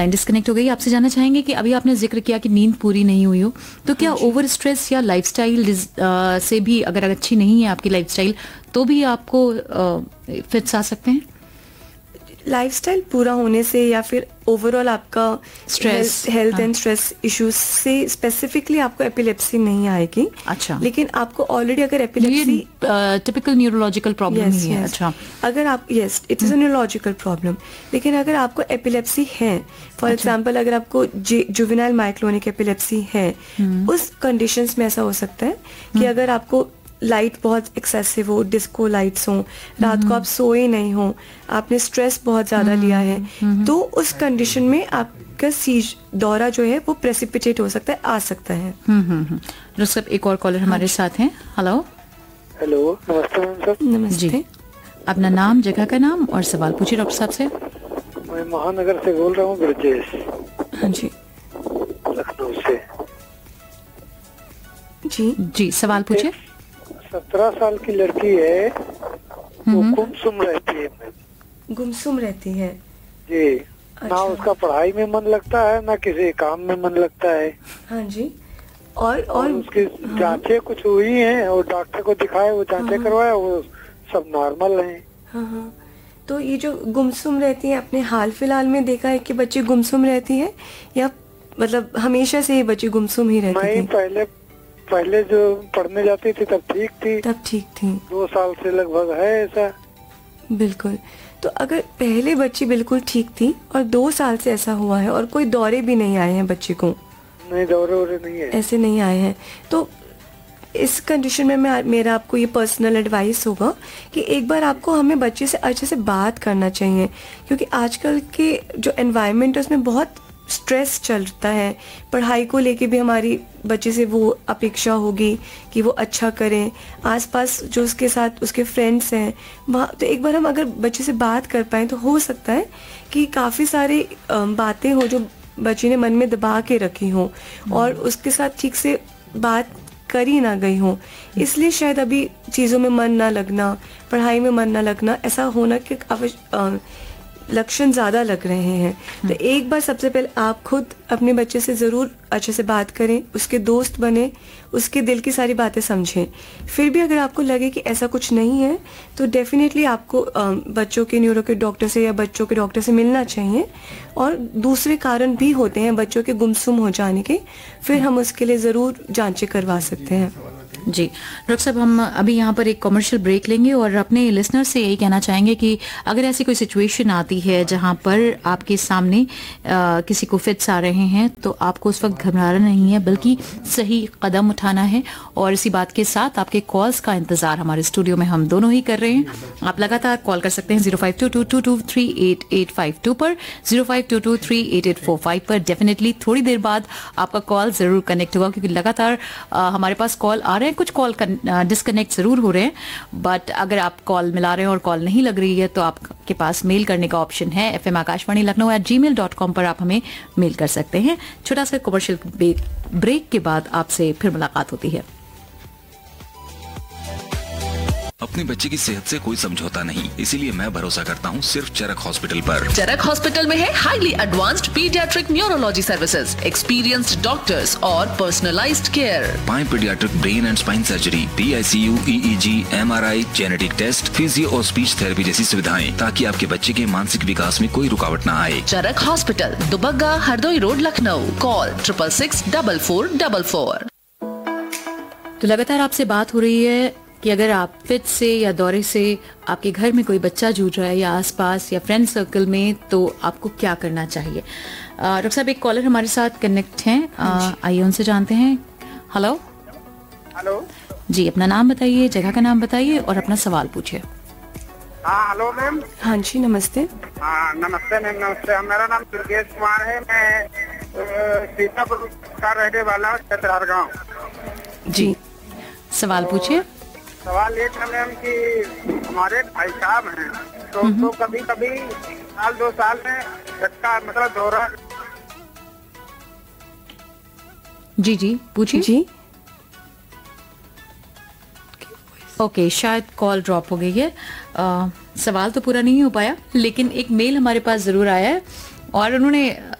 Line disconnect हो गई। आपसे जानना चाहेंगे कि अभी आपने जिक्र किया कि नींद पूरी नहीं हुई हो, तो क्या ओवर स्ट्रेस या लाइफस्टाइल से भी, अगर अच्छी नहीं है आपकी लाइफस्टाइल, तो भी आपको फिट्स आ सकते हैं? लाइफस्टाइल पूरा होने से या फिर ओवरऑल आपका stress, health and stress issues से स्पेसिफिकली आपको एपिलेप्सी नहीं आएगी। अच्छा, लेकिन आपको ऑलरेडी अगर एपिलेप्सी टिपिकल न्यूरोलॉजिकल प्रॉब्लम ही है। अच्छा, अगर आप it is a neurological problem, लेकिन अगर आपको एपिलेप्सी है, फॉर एग्जांपल अगर आपको जुवेनाइल माइक्लोनिक एपिलेप्सी है, उस कंडीशंस में ऐसा हो सकता है कि अगर आपको लाइट बहुत एक्सेसिव हो, डिस्को लाइट्स हो, रात को आप सोए नहीं हो, आपने स्ट्रेस बहुत ज्यादा लिया है, तो उस कंडीशन में आपका दौरा जो है वो प्रेसिपिटेट हो सकता है, आ सकता है। डॉक्टर साहब, एक और कॉलर हमारे साथ हैं। हेलो। हेलो, नमस्ते मैम साहब। नमस्ते जी, अपना नाम, जगह का नाम और सवाल पूछिए डॉक्टर साहब से। मैं महानगर से बोल रहा हूँ, ब्रजेश। हाँ जी, लखनऊ से। जी, सवाल पूछिए। 17 साल की लड़की है, वो गुमसुम रहती है मैम। गुमसुम रहती है जी। अच्छा। ना उसका पढ़ाई में मन लगता है, ना किसी काम में मन लगता है। हाँ जी। और उसकी जांचें कुछ हुई हैं और डॉक्टर को दिखाए, वो जांचें करवाए, वो सब नॉर्मल हैं। हाँ। तो ये जो गुमसुम रहती है, आपने हाल फिलहाल में देखा है कि बच्चे गुमसुम रहती है, या मतलब हमेशा से ये बच्चे गुमसुम ही रहती थी? पहले जो पढ़ने जाती थी तब ठीक थी। 2 साल से लगभग है ऐसा। बिल्कुल। तो अगर पहले बच्ची बिल्कुल ठीक थी और 2 साल से ऐसा हुआ है और कोई दौरे भी नहीं आए हैं बच्चे को, नहीं दौरे नहीं है, ऐसे नहीं आए हैं, तो इस कंडीशन में मेरा आपको ये पर्सनल एडवाइस होगा कि एक बार आपको हमें बच्चे से अच्छे से बात करना चाहिए, क्योंकि आजकल के जो एनवायरनमेंट है उसमें बहुत स्ट्रेस चलता है। पढ़ाई को लेके भी हमारी बच्चे से वो अपेक्षा होगी कि वो अच्छा करें, आसपास जो उसके साथ उसके फ्रेंड्स हैं वहाँ, तो एक बार हम अगर बच्चे से बात कर पाएँ तो हो सकता है कि काफ़ी सारी बातें हो जो बच्चे ने मन में दबा के रखी हो और उसके साथ ठीक से बात करी ना गई हो, इसलिए शायद अभी चीज़ों में मन ना लगना, पढ़ाई में मन ना लगना, ऐसा होना कि लक्षण ज़्यादा लग रहे हैं। तो एक बार सबसे पहले आप खुद अपने बच्चे से ज़रूर अच्छे से बात करें, उसके दोस्त बने, उसके दिल की सारी बातें समझें। फिर भी अगर आपको लगे कि ऐसा कुछ नहीं है तो डेफिनेटली आपको बच्चों के न्यूरो के डॉक्टर से या बच्चों के डॉक्टर से मिलना चाहिए। और दूसरे कारण भी होते हैं बच्चों के गुमसुम हो जाने के, फिर हम उसके लिए ज़रूर जांचें करवा सकते हैं। जी डॉक्टर साहब, हम अभी यहाँ पर एक कमर्शियल ब्रेक लेंगे और अपने लिसनर से यही कहना चाहेंगे कि अगर ऐसी कोई सिचुएशन आती है जहाँ पर आपके सामने किसी को फिट्स आ रहे हैं, तो आपको उस वक्त घबराना नहीं है बल्कि सही कदम उठाना है। और इसी बात के साथ आपके कॉल्स का इंतजार हमारे स्टूडियो में हम दोनों ही कर रहे हैं। आप लगातार कॉल कर सकते हैं 0522223885 पर, 0522388845 पर। डेफिनेटली थोड़ी देर बाद आपका कॉल जरूर कनेक्ट होगा, क्योंकि लगातार हमारे पास कॉल आ रहे हैं, कुछ कॉल डिस्कनेक्ट जरूर हो रहे हैं, बट अगर आप कॉल मिला रहे हैं और कॉल नहीं लग रही है तो आपके पास मेल करने का ऑप्शन है fmakashvani.Lucknow@gmail.com पर। आप हमें मेल कर सकते हैं। छोटा सा कमर्शियल ब्रेक के बाद आपसे फिर मुलाकात होती है। अपने बच्चे की सेहत से कोई समझौता नहीं, इसीलिए मैं भरोसा करता हूँ सिर्फ चरक हॉस्पिटल पर। चरक हॉस्पिटल में है highly advanced paediatric neurology services, experienced doctors और पर्सनलाइज्ड केयर। पाए paediatric brain and spine surgery, PICU, EEG, MRI, genetic test, physio और स्पीच थेरेपी जैसी सुविधाएं, ताकि आपके बच्चे के मानसिक विकास में कोई रुकावट न आए। चरक hospital, Dubagga, Hardoi road, Lucknow. Call 666-4444। तो लगातार आपसे बात हो रही है कि अगर आप फिट से या दौरे से आपके घर में कोई बच्चा जूझ रहा है या आसपास या फ्रेंड सर्कल में, तो आपको क्या करना चाहिए। डॉक्टर साहब, एक कॉलर हमारे साथ कनेक्ट हैं, आइए उनसे जानते हैं। हेलो। जी, अपना नाम बताइए, जगह का नाम बताइए और अपना सवाल पूछिए। हाँ, हेलो मैम। हाँ जी, नमस्ते। हाँ, नमस्ते मैम, नमस्ते। मेरा नाम दुर्गेश कुमार है, मैं सीतापुर का रहने वाला हूँ, छतरहर गाँव। जी, सवाल पूछिए। सवाल ये था मैम कि हमारे भाई साहब हैं, तो उनको कभी कभी साल 2 साल में झटका, मतलब दौरा। जी पूछिए। जी, ओके, शायद कॉल ड्रॉप हो गई है। सवाल तो पूरा नहीं हो पाया, लेकिन एक मेल हमारे पास जरूर आया है और उन्होंने